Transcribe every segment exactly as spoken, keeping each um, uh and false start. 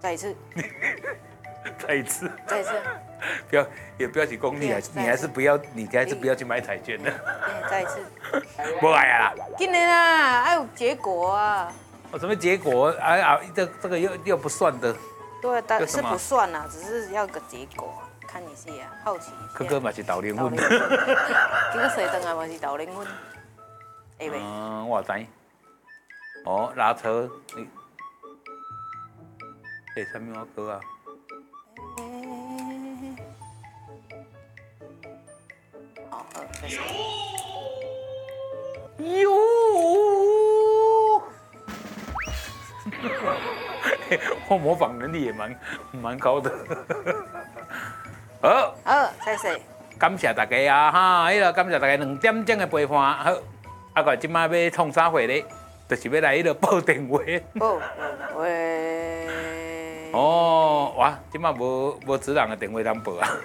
再一次， 再一次， 再一次， 不要也不要去功利啊，你还是不要，你还是不要去买彩券的。 再一次， 不爱啊！ 今年啊，还有结果啊。 我什么结果？哎啊，这这个又又不算的。 对，但是不算啦，只是要个结果，看一下，好奇一下。 哥哥嘛是豆灵魂。 结果谁等啊嘛是豆灵魂，会袂？ 嗯，我知。哦，拉车，你，哎，什么歌啊？ 好，好，开始。 哟，我模仿能力也蛮蛮高的。好， 好，谢谢。 感谢大家啊哈，迄个感谢大家两点钟的陪伴。好，啊个即摆要创啥会咧？就是要来迄个报电话。 报喂。 哦，哇，即摆无无职人的电话通报啊。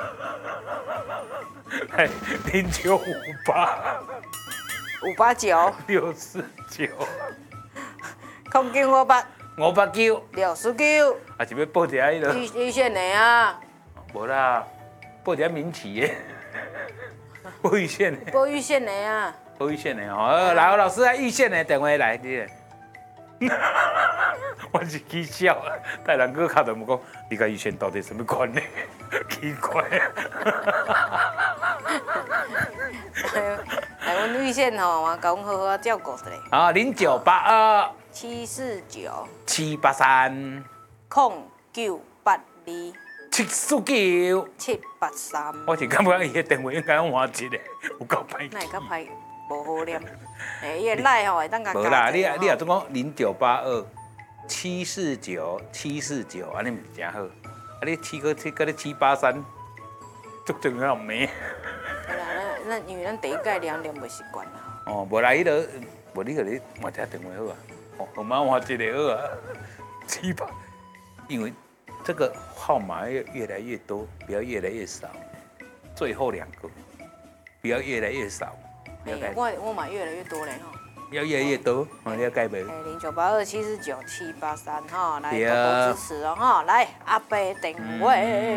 哎，零九五八五八九六四九， 空九五八五八九六四九， 啊是要报一下迄个？ 预预选的啊， 无啦，报一下民企的，报预选的， 报预选的啊， 报预选的哦。来，老师啊，预选的电话来，你。我是起笑，大人哥卡就问讲，你甲预选到底什么关系？奇怪。 来，阮预选吼，我甲阮好好照顾一下。 啊，零九八二七四九七八三空九八二七四九七八三。 我是感觉伊的电话应该换一个，有够歹。 那会较歹，无好念。诶，伊个赖吼会当甲加。 无啦，你啊你啊总讲零九八二七四九七四九，安尼毋是真好。啊，你七个七个你七八三，足重要咩？ 啦，咱咱因为咱第一届念念袂习惯啦。 哦，无啦，迄个无你个你换一下电话好啊，哦，号码换一个好啊，七八，因为这个号码要越来越多，不要越来越少，最后两个不要越来越少。 我我买越来越多嘞吼。 要越来越多，我了解没？ 哎，零九八二七四九七八三哈，来多多支持哦哈，来阿伯电话。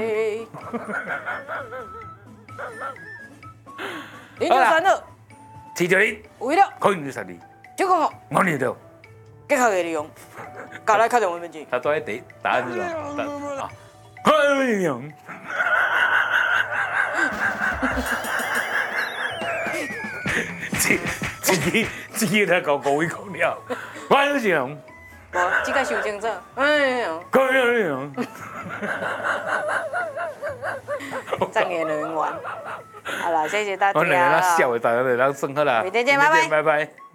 零九三二七九零， 为了可以十二， 九个号， 我念到， 结合的利用，搞来看电话面前。 他做的第答案是什么？啊，可以用。自己自己来搞狗一口料，我有想， 无，这个想清楚。哎呀， 可以用。 正言人玩。好了，谢谢大家。 我两个人笑的，大家来让算好啦。 明天见，拜拜。 拜拜。